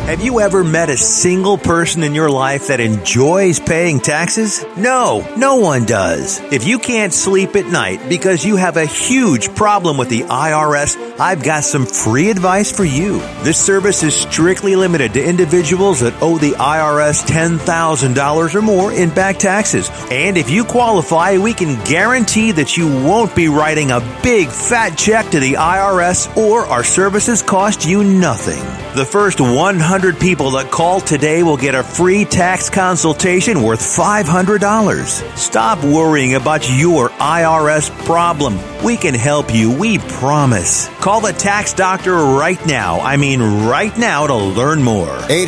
Have you ever met a single person in your life that enjoys paying taxes? No, no one does. If you can't sleep at night because you have a huge problem with the IRS, I've got some free advice for you. This service is strictly limited to individuals that owe the IRS $10,000 or more in back taxes. And if you qualify, we can guarantee that you won't be writing a big fat check to the IRS, or our services cost you nothing. The first 100 people that call today will get a free tax consultation worth $500. Stop worrying about your IRS problem. We can help you, we promise. Call the tax doctor right now. I mean right now to learn more.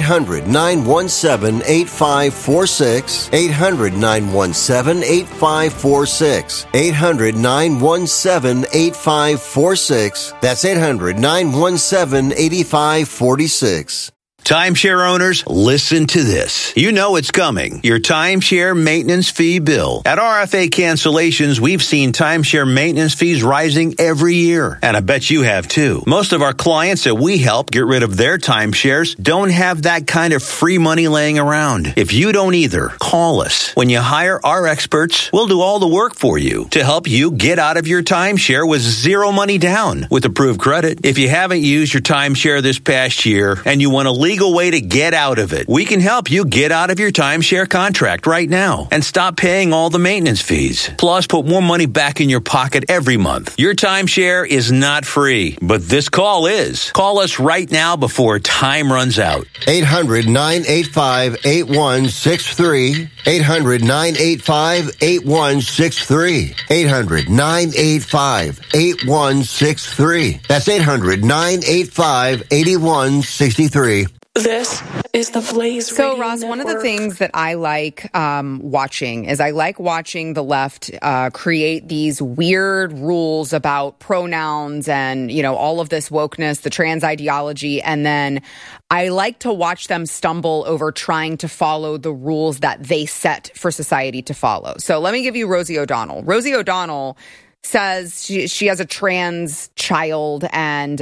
800-917-8546. 800-917-8546. 800-917-8546. That's 800-917-8546. Timeshare owners, listen to this. You know it's coming. Your timeshare maintenance fee bill. At RFA Cancellations, we've seen timeshare maintenance fees rising every year. And I bet you have too. Most of our clients that we help get rid of their timeshares don't have that kind of free money laying around. If you don't either, call us. When you hire our experts, we'll do all the work for you to help you get out of your timeshare with zero money down with approved credit. If you haven't used your timeshare this past year and you want to leave way to get out of it, we can help you get out of your timeshare contract right now and stop paying all the maintenance fees. Plus, put more money back in your pocket every month. Your timeshare is not free, but this call is. Call us right now before time runs out. 800-985-8163. 800-985-8163. 800-985-8163. That's 800-985-8163. This is the Blaze So, Radio Ross, one of the Network. things that I like watching is I like watching the left create these weird rules about pronouns and, you know, all of this wokeness, the trans ideology, and then I like to watch them stumble over trying to follow the rules that they set for society to follow. So let me give you Rosie O'Donnell. Rosie O'Donnell says she has a trans child and,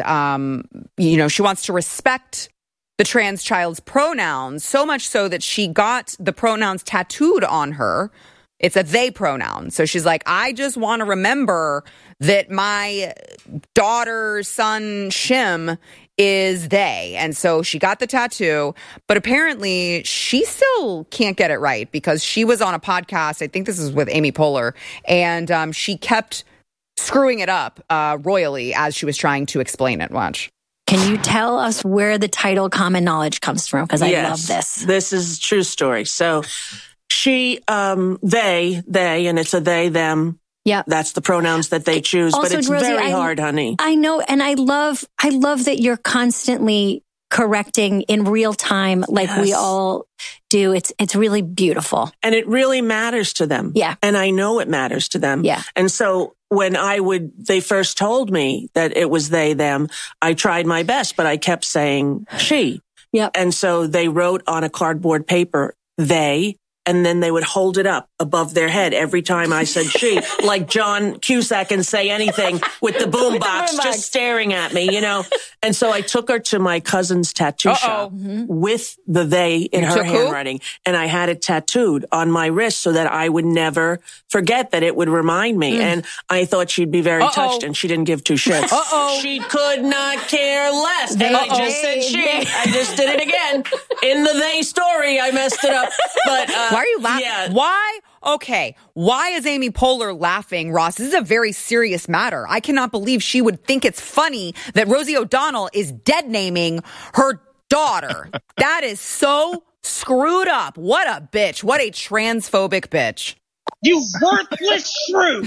you know, she wants to respect the trans child's pronouns, so much so that she got the pronouns tattooed on her. It's a they pronoun. So she's like, I just want to remember that my daughter's son, Shim, is they. And so she got the tattoo, but apparently she still can't get it right because she was on a podcast, I think this is with Amy Poehler, and she kept screwing it up royally as she was trying to explain it. Watch. Can you tell us where the title Common Knowledge comes from? Because I love this. This is a true story. So she, they, and it's a they, them. Yeah. That's the pronouns that they choose, Also, but it's Rosie, very hard, honey. I know. And I love that you're constantly correcting in real time like we all do. It's really beautiful. And it really matters to them. Yeah. And I know it matters to them. Yeah. And so when they first told me that it was they, them, I tried my best, but I kept saying she. Yep. And so they wrote on a cardboard paper, they, and then they would hold it up above their head every time I said she, like John Cusack and Say Anything with the boombox just staring at me, you know. And so I took her to my cousin's tattoo shop with the they in her handwriting. And I had it tattooed on my wrist so that I would never forget, that it would remind me. And I thought she'd be very touched, and she didn't give two shits. She could not care less. And I just said she. I just did it again. In the they story, I messed it up. But why are you laughing? Yeah. Why? Okay. Why is Amy Poehler laughing, Ross? This is a very serious matter. I cannot believe she would think it's funny that Rosie O'Donnell is dead naming her daughter. That is so screwed up. What a bitch. What a transphobic bitch. You worthless shrew.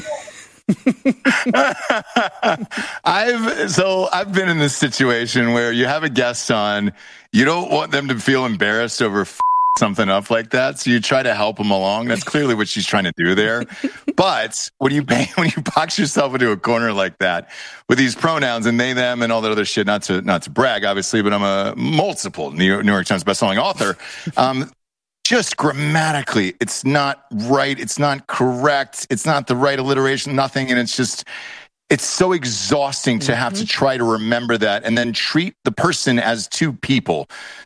I've been in this situation where you have a guest on, you don't want them to feel embarrassed over something up like that, so you try to help them along. That's clearly what she's trying to do there. But when you box yourself into a corner like that with these pronouns and they, them, and all that other shit, not to brag, obviously, but I'm a multiple New York Times bestselling author. Just grammatically, it's not right. It's not correct. It's not the right alliteration, nothing. And it's so exhausting to have to try to remember that and then treat the person as two people.